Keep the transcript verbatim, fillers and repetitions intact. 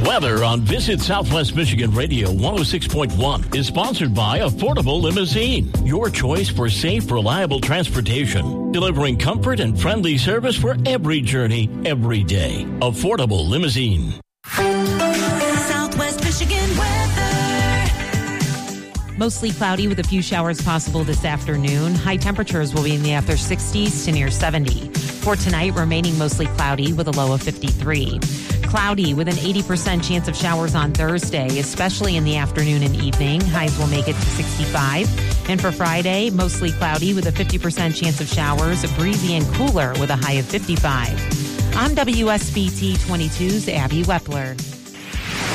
Weather on Visit Southwest Michigan Radio one oh six point one is sponsored by Affordable Limousine, your choice for safe, reliable transportation, delivering comfort and friendly service for every journey, every day. Affordable Limousine. Southwest Michigan weather. Mostly cloudy with a few showers possible this afternoon. High temperatures will be in the upper sixties to near seventy. For tonight, remaining mostly cloudy with a low of fifty-three. Cloudy with an eighty percent chance of showers on Thursday, especially in the afternoon and evening. Highs will make it to sixty-five. And for Friday, mostly cloudy with a fifty percent chance of showers, breezy and cooler with a high of fifty-five. I'm W S B T twenty-two's Abby Wepler.